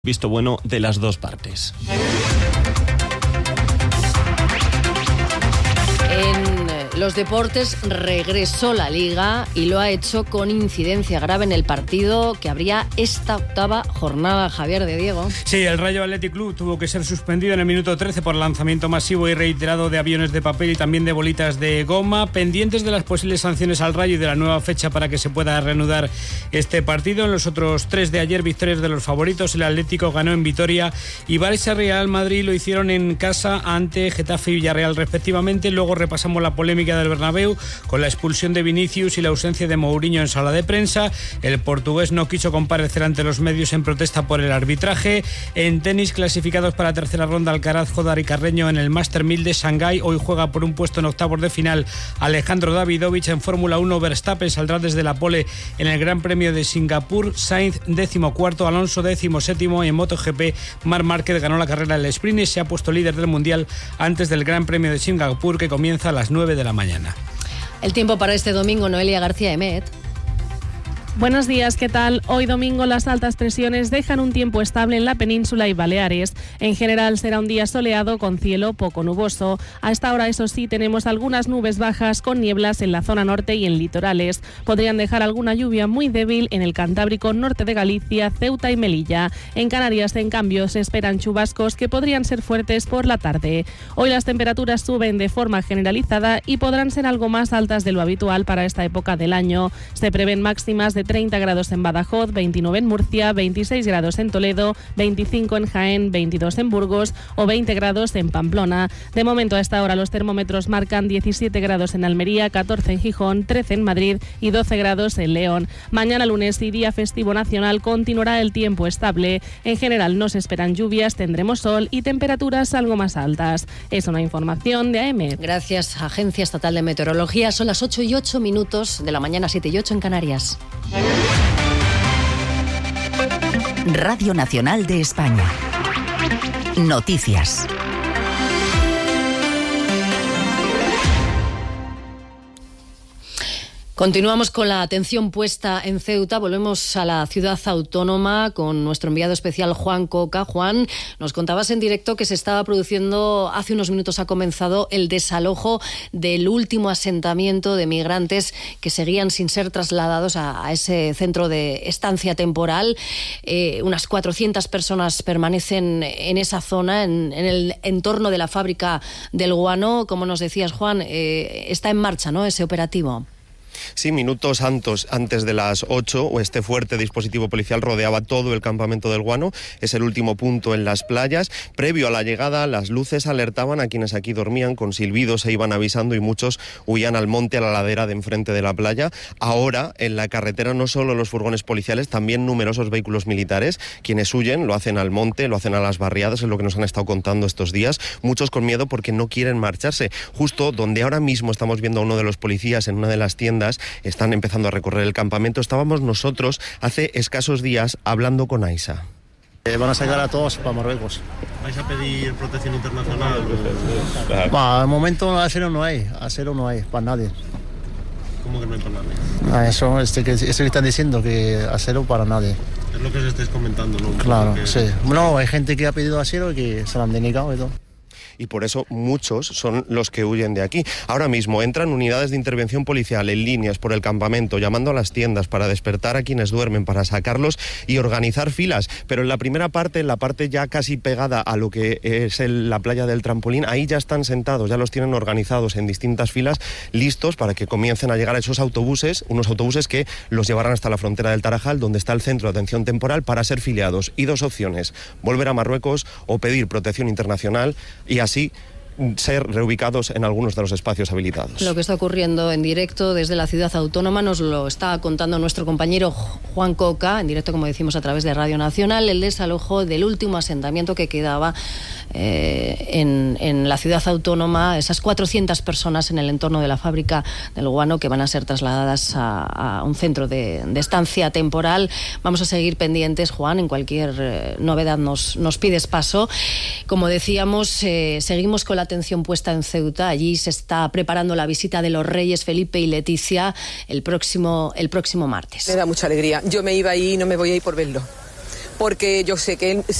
Visto bueno de las dos partes. En los deportes regresó la Liga y lo ha hecho con incidencia grave en el partido que abría esta octava jornada. Javier de Diego. Sí, el Rayo Athletic Club tuvo que ser suspendido en el minuto 13 por lanzamiento masivo y reiterado de aviones de papel y también de bolitas de goma. Pendientes de las posibles sanciones al Rayo y de la nueva fecha para que se pueda reanudar este partido. En los otros tres de ayer, victorias de los favoritos. El Atlético ganó en Vitoria y Barça Real Madrid lo hicieron en casa ante Getafe y Villarreal respectivamente. Luego repasamos la polémica del Bernabéu con la expulsión de Vinicius y la ausencia de Mourinho en sala de prensa. El portugués no quiso comparecer ante los medios en protesta por el arbitraje. En tenis, clasificados para la tercera ronda, Alcaraz, Jodar y Carreño en el Master 1000 de Shanghái. Hoy juega por un puesto en octavos de final Alejandro Davidovich. En Fórmula 1, Verstappen saldrá desde la pole en el Gran Premio de Singapur. Sainz 14º, Alonso 17º. En MotoGP, Marc Márquez ganó la carrera del sprint y se ha puesto líder del Mundial antes del Gran Premio de Singapur, que comienza a las 9 de la mañana. El tiempo para este domingo, Noelia García Emet. Buenos días, ¿qué tal? Hoy domingo las altas presiones dejan un tiempo estable en la península y Baleares. En general será un día soleado con cielo poco nuboso. A esta hora, eso sí, tenemos algunas nubes bajas con nieblas en la zona norte y en litorales. Podrían dejar alguna lluvia muy débil en el Cantábrico, norte de Galicia, Ceuta y Melilla. En Canarias, en cambio, se esperan chubascos que podrían ser fuertes por la tarde. Hoy las temperaturas suben de forma generalizada y podrán ser algo más altas de lo habitual para esta época del año. Se prevén máximas de 30 grados en Badajoz, 29 en Murcia, 26 grados en Toledo, 25 en Jaén, 22 en Burgos o 20 grados en Pamplona. De momento, a esta hora los termómetros marcan 17 grados en Almería, 14 en Gijón, 13 en Madrid y 12 grados en León. Mañana lunes y día festivo nacional continuará el tiempo estable. En general no se esperan lluvias, tendremos sol y temperaturas algo más altas. Es una información de AEMET. Gracias, Agencia Estatal de Meteorología. Son las 8:08 de la mañana, 7:08 en Canarias. Radio Nacional de España. Noticias. Continuamos con la atención puesta en Ceuta. Volvemos a la ciudad autónoma con nuestro enviado especial Juan Coca. Juan, nos contabas en directo que se estaba produciendo, hace unos minutos ha comenzado el desalojo del último asentamiento de migrantes que seguían sin ser trasladados a ese centro de estancia temporal. Unas 400 personas permanecen en esa zona, en el entorno de la fábrica del guano. Como nos decías, Juan, está en marcha, ¿no?, ese operativo. Sí, minutos antes de las 8, este fuerte dispositivo policial rodeaba todo el campamento del guano. Es el último punto en las playas. Previo a la llegada, las luces alertaban a quienes aquí dormían, con silbidos se iban avisando y muchos huían al monte, a la ladera de enfrente de la playa. Ahora, en la carretera, no solo los furgones policiales, también numerosos vehículos militares. Quienes huyen lo hacen al monte, lo hacen a las barriadas, es lo que nos han estado contando estos días. Muchos con miedo porque no quieren marcharse. Justo donde ahora mismo estamos viendo a uno de los policías en una de las tiendas, están empezando a recorrer el campamento. Estábamos nosotros hace escasos días hablando con Aisa. Van a sacar a todos para Marruecos. ¿Vais a pedir protección internacional? Al momento acero no hay para nadie. ¿Cómo que no hay para nadie? Eso que están diciendo, que acero para nadie. Es lo que os estáis comentando, ¿no? Claro, sí. No, hay gente que ha pedido acero y que se lo han denegado y todo. Y por eso muchos son los que huyen de aquí. Ahora mismo entran unidades de intervención policial en líneas por el campamento, llamando a las tiendas para despertar a quienes duermen, para sacarlos y organizar filas. Pero en la primera parte, en la parte ya casi pegada a lo que es la playa del Trampolín, ahí ya están sentados, ya los tienen organizados en distintas filas, listos para que comiencen a llegar esos autobuses, unos autobuses que los llevarán hasta la frontera del Tarajal, donde está el centro de atención temporal, para ser filiados. Y dos opciones: volver a Marruecos o pedir protección internacional y así ser reubicados en algunos de los espacios habilitados. Lo que está ocurriendo en directo desde la ciudad autónoma nos lo está contando nuestro compañero Juan Coca, en directo, como decimos, a través de Radio Nacional, el desalojo del último asentamiento que quedaba en la ciudad autónoma, esas 400 personas en el entorno de la fábrica del guano que van a ser trasladadas a un centro de estancia temporal. Vamos a seguir pendientes, Juan, en cualquier novedad nos pides paso. Como decíamos, seguimos con la atención puesta en Ceuta. Allí se está preparando la visita de los reyes Felipe y Leticia el próximo martes. Me da mucha alegría. Yo me iba ahí y no me voy a ir por verlo. porque yo sé que